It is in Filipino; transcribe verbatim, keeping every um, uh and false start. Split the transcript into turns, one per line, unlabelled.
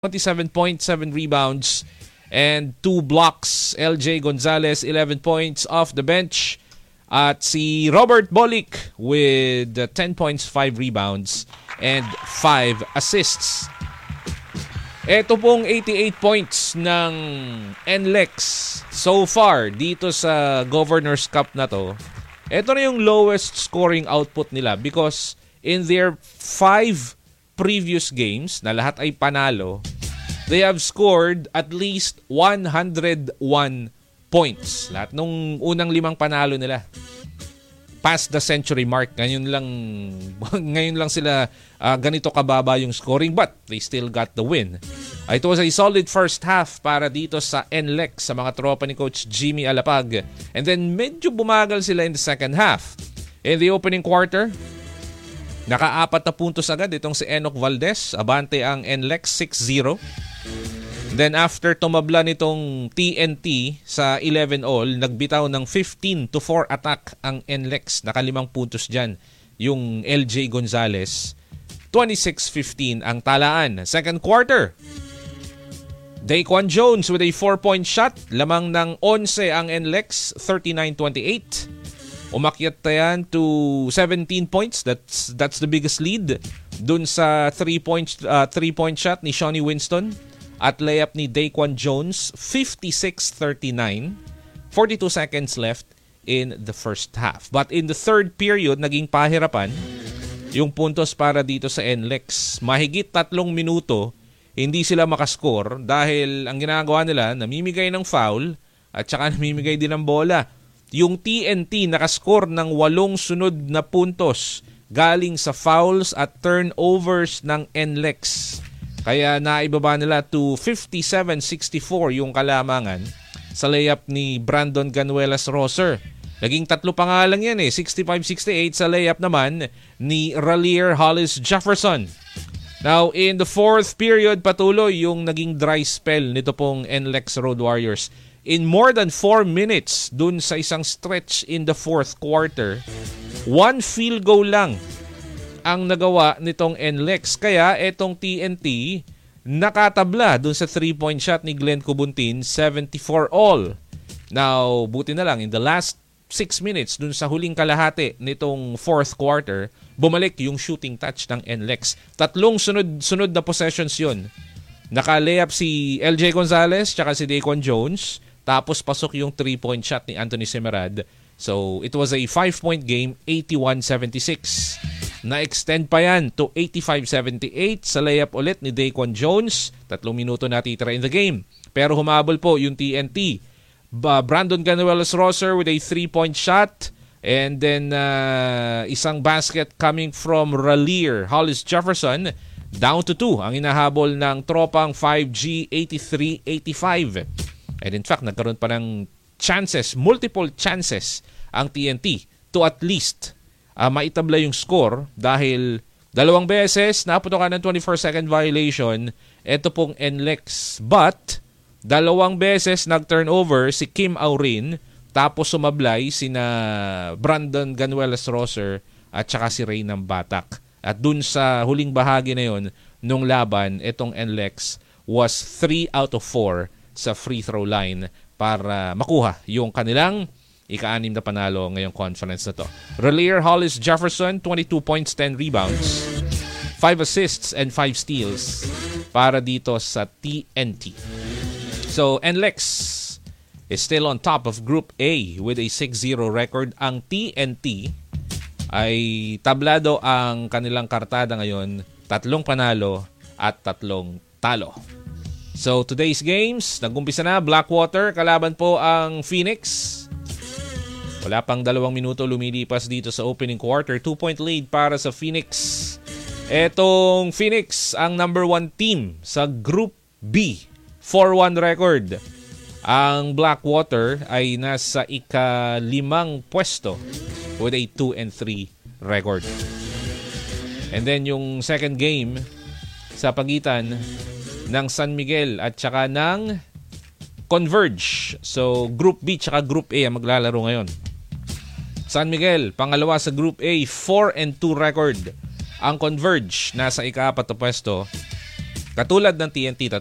twenty-seven point seven rebounds and two blocks. L J Gonzalez, eleven points off the bench. At si Robert Bolick with ten points, five rebounds, and five assists. Ito pong eighty-eight points ng N L E X so far dito sa Governor's Cup na to. Ito na yung lowest scoring output nila because in their five previous games na lahat ay panalo, they have scored at least one hundred one points. Lahat nung unang limang panalo nila past the century mark. Ngayon lang ngayon lang sila uh, ganito kababa yung scoring, but they still got the win. Uh, it was a solid first half para dito sa N L E X sa mga tropa ni Coach Jimmy Alapag. And then medyo bumagal sila in the second half. In the opening quarter, naka-apat na puntos agad itong si Enoch Valdez. Abante ang N L E X six zero. Then after tumabla nitong T N T sa eleven all, nagbitaw ng fifteen to four attack ang N L E X. Nakalimang puntos dyan yung L J Gonzalez. twenty-six fifteen ang talaan. Second quarter, Daquan Jones with a four-point shot. Lamang ng eleven ang N L E X, thirty-nine twenty-eight. Umakyat tayan to seventeen points. That's that's the biggest lead. Dun sa three-point uh, three-point shot ni Shawnee Winston at layup ni Daquan Jones, fifty-six thirty-nine. forty-two seconds left in the first half. But in the third period, naging pahirapan yung puntos para dito sa N L E X. Mahigit tatlong minuto, hindi sila makascore dahil ang ginagawa nila, namimigay ng foul at saka namimigay din ng bola. Yung T N T nakascore ng walong sunod na puntos galing sa fouls at turnovers ng N L E X. Kaya naibaba nila to fifty-seven sixty-four yung kalamangan sa layup ni Brandon Ganuelas Roser. Naging tatlo pa nga lang yan eh, sixty-five sixty-eight sa layup naman ni Ralier Hollis Jefferson. Now, in the fourth period, patuloy yung naging dry spell nito pong N L E X Road Warriors. In more than four minutes dun sa isang stretch in the fourth quarter, one field goal lang ang nagawa nitong N L E X. Kaya etong T N T nakatabla dun sa three-point shot ni Glenn Cubuntin, seventy-four all. Now, buti na lang, in the last six minutes dun sa huling kalahati nitong fourth quarter, bumalik yung shooting touch ng N L E X. Tatlong sunod-sunod na possessions yun. Naka-layup si L J Gonzalez tsaka si Daquan Jones. Tapos pasok yung three-point shot ni Anthony Semerad. So, it was a five-point game, eighty-one seventy-six. Na-extend pa yan to eighty-five seventy-eight sa layup ulit ni Daquan Jones. Tatlong minuto natitira in the game. Pero humabol po yung T N T. Ba, Brandon Ganuelas Roser with a three-point shot. And then, uh, isang basket coming from Ralier Hollis Jefferson. Down to two ang inahabol ng tropang five G, eighty-three eighty-five. And in fact, nagkaroon pa ng chances, multiple chances ang T N T to at least uh, maitabla yung score dahil dalawang beses naputokan ng twenty-first second violation ito pong N L E X. But dalawang beses nag-turnover si Kim Aurin tapos sumablay sina Brandon Ganuelas Roser at saka si Reynam Batak. At dun sa huling bahagi na yon nung laban, itong N L E X was three out of four sa free throw line para makuha yung kanilang ika-anim na panalo ngayong conference na to. Ralier Hollis Jefferson, twenty-two points, ten rebounds, five assists, and five steals para dito sa T N T. So, N L E X is still on top of Group A with a six zero record. Ang T N T ay tablado ang kanilang kartada ngayon, tatlong panalo at tatlong talo. So today's games, nag-umpisa na. Blackwater, kalaban po ang Phoenix. Wala pang dalawang minuto lumilipas dito sa opening quarter. Two-point lead para sa Phoenix. Etong Phoenix, ang number one team sa Group B. four one record. Ang Blackwater ay nasa ika-limang pwesto with a two and three record. And then yung second game sa pagitan ng San Miguel at saka ng Converge. So, Group B tsaka Group A ang maglalaro ngayon. San Miguel, pangalawa sa Group A, four and two record. Ang Converge, nasa ika-apat na pwesto, Katulad ng T N T,